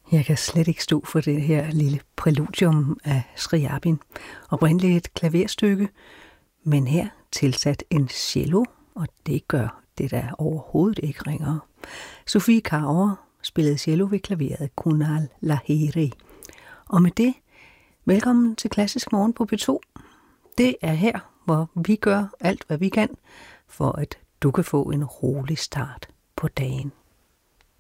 Jeg kan slet ikke stå for det her lille præludium af Scriabin. Oprindeligt et klaverstykke, men her tilsat en cello, og det gør det der overhovedet ikke ringere. Sofie Carver spillede cello ved klaveret Kunal Lahiri. Og med det, velkommen til Klassisk Morgen på P2. Det er her, hvor vi gør alt, hvad vi kan, for at du kan få en rolig start på dagen.